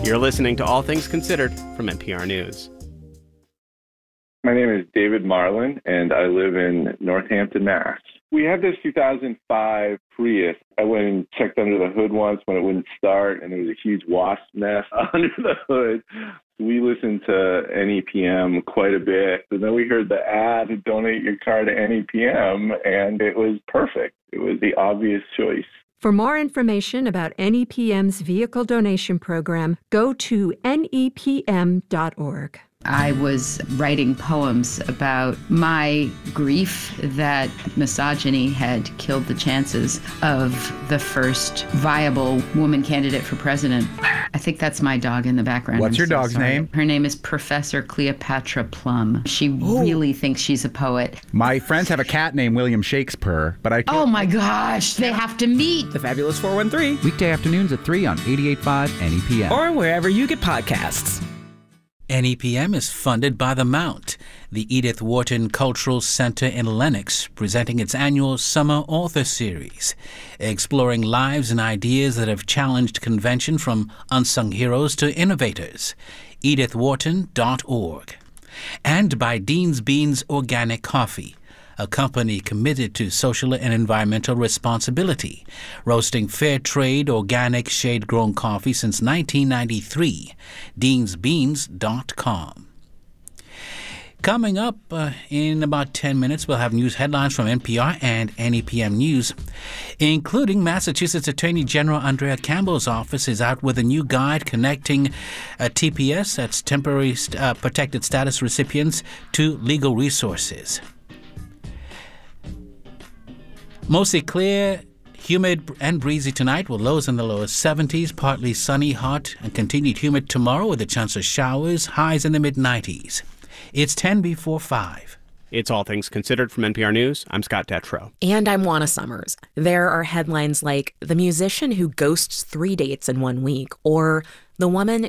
You're listening to All Things Considered from NPR News. My name is David Marlin, and I live in Northampton, Mass. We had this 2005 Prius. I went and checked under the hood once when it wouldn't start, and there was a huge wasp nest under the hood. We listened to NEPM quite a bit, and then we heard the ad to donate your car to NEPM, and it was perfect. It was the obvious choice. For more information about NEPM's vehicle donation program, go to nepm.org. I was writing poems about my grief that misogyny had killed the chances of the first viable woman candidate for president. I think that's my dog in the background. What's your dog's name? Her name is Professor Cleopatra Plum. She really thinks she's a poet. My friends have a cat named William Shakespeare, but I... Oh my gosh, they have to meet. The Fabulous 413. Weekday afternoons at 3 on 88.5 NEPM. Or wherever you get podcasts. NEPM is funded by The Mount, the Edith Wharton Cultural Center in Lenox, presenting its annual Summer Author Series, exploring lives and ideas that have challenged convention from unsung heroes to innovators. EdithWharton.org. And by Dean's Beans Organic Coffee, a company committed to social and environmental responsibility, roasting fair trade, organic, shade-grown coffee since 1993. DeansBeans.com. Coming up in about 10 minutes, we'll have news headlines from NPR and NEPM News, including Massachusetts Attorney General Andrea Campbell's office is out with a new guide connecting TPS, that's temporary protected status recipients, to legal resources. Mostly clear, humid and breezy tonight with lows in the lower 70s, partly sunny, hot, and continued humid tomorrow with a chance of showers, highs in the mid-90s. It's 10 before 5. It's All Things Considered from NPR News. I'm Scott Detrow. And I'm Juana Summers. There are headlines like the musician who ghosts 3 dates in 1 week, or the woman